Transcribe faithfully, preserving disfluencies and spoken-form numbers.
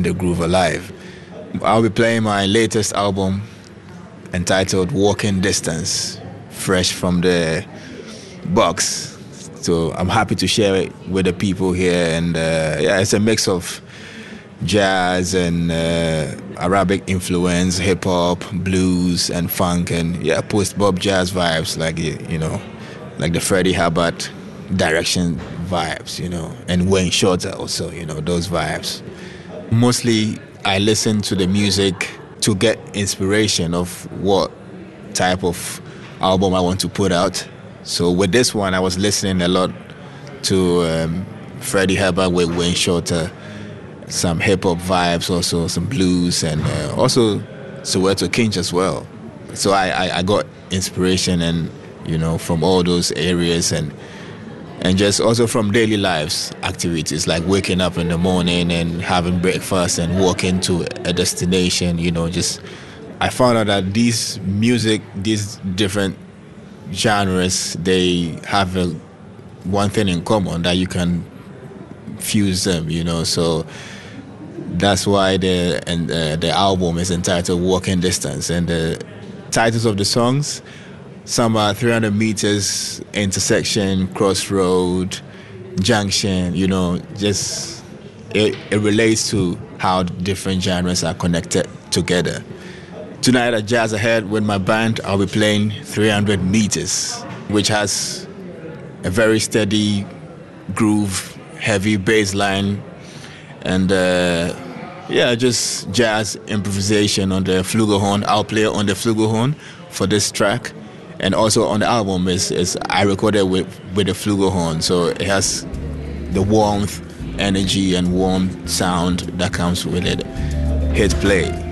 the groove alive. I'll be playing my latest album entitled Walking Distance, fresh from the box. So I'm happy to share it with the people here. And uh, yeah, it's a mix of jazz and uh, Arabic influence, hip hop, blues, and funk, and yeah, post bop jazz vibes, like you know, like the Freddie Hubbard direction vibes, you know, and Wayne Shorter also, you know, those vibes. Mostly, I listen to the music to get inspiration of what type of album I want to put out. So with this one, I was listening a lot to um, Freddie Hubbard with Wayne Shorter, some hip-hop vibes also, some blues, and uh, also Soweto Kinch as well. So I, I, I got inspiration and, you know, from all those areas, and and just also from daily lives activities, like waking up in the morning and having breakfast and walking to a destination, you know, just I found out that these music, these different genres, they have a, one thing in common, that you can fuse them, you know. So that's why the and uh, the album is entitled Walking Distance, and the titles of the songs, some are three hundred meters, intersection, crossroad, junction, you know, just it, it relates to how different genres are connected together. Tonight at Jazz Ahead with my band, I'll be playing three hundred meters, which has a very steady groove, heavy bass line, and uh, yeah, just jazz improvisation on the flugelhorn. I'll play on the flugelhorn for this track, and also on the album is, is I recorded with, with the flugelhorn, so it has the warmth, energy, and warm sound that comes with it. Hit play.